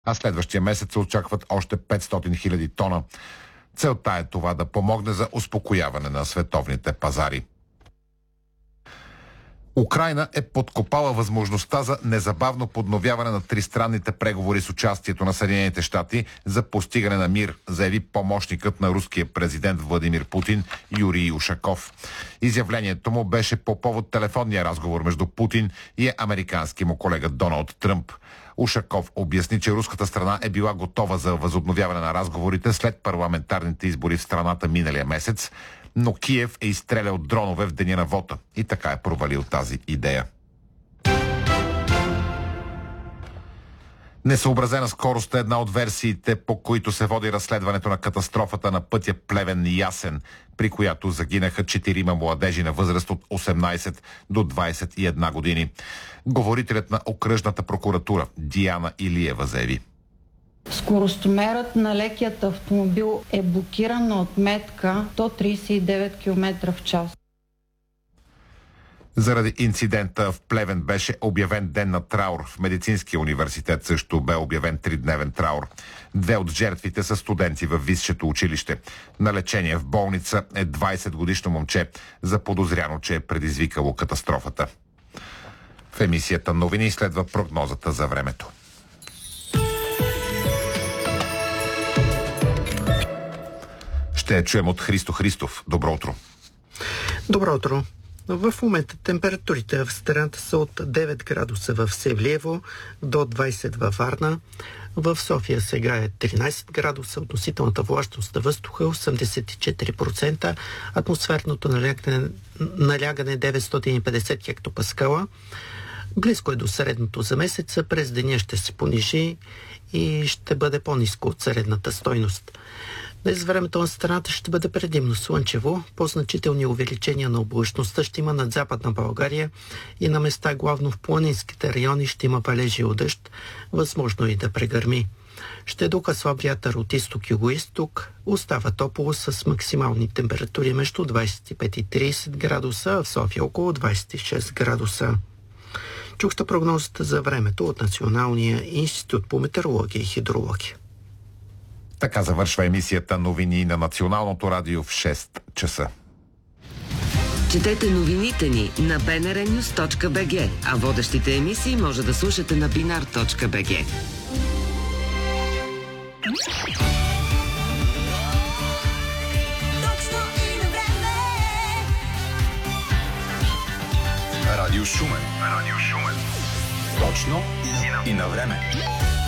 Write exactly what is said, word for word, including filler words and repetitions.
а следващия месец се очакват още петстотин хиляди тона. Целта е това да помогне за успокояване на световните пазари. Украйна е подкопала възможността за незабавно подновяване на тристранните преговори с участието на Съединените щати за постигане на мир, заяви помощникът на руския президент Владимир Путин Юрий Ушаков. Изявлението му беше по повод телефонния разговор между Путин и американския му колега Доналд Тръмп. Ушаков обясни, че руската страна е била готова за възобновяване на разговорите след парламентарните избори в страната миналия месец, но Киев е изстрелял дронове в деня на вота и така е провалил тази идея. Несъобразена скорост е една от версиите, по които се води разследването на катастрофата на пътя Плевен-Ясен, при която загинаха четирима младежи на възраст от осемнайсет до двайсет и една години. Говорителят на окръжната прокуратура Диана Илиева заяви: скоростомерът на лекият автомобил е блокиран на отметка сто трийсет и девет километра в час. Заради инцидента в Плевен беше обявен ден на траур. В Медицинския университет също бе обявен тридневен траур. Две от жертвите са студенти във висшето училище. На лечение в болница е двайсет годишно момче, заподозряно, че е предизвикало катастрофата. В емисията новини следва прогнозата за времето. Ще я чуем от Христо Христов. Добро утро. Добро утро. В момента температурите в страната са от девет градуса в Севлиево до двайсет във Варна. В София сега е тринайсет градуса, относителната влажност на въздуха осемдесет и четири процента, атмосферното налягане, налягане деветстотин и петдесет хектопаскала. Близко е до средното за месеца, през деня ще се понижи и ще бъде по-ниско от средната стойност. Днес времето на страната ще бъде предимно слънчево. По-значителни увеличения на облачността ще има над Западна България и на места, главно в планинските райони, ще има валежи от дъжд, възможно и да прегърми. Ще духа слаб вятър от изток и югоизток. Остава топло с максимални температури между двайсет и пет и трийсет градуса, а в София около двайсет и шест градуса. Чухте прогнозата за времето от Националния институт по метеорология и хидрология. Така завършва емисията новини на Националното радио в шест часа. Четете новините ни на би ен ар нюз точка би джи, а водещите емисии може да слушате на бинар точка би джи. Радио Шумен. Радио Шумен. Точно и на време.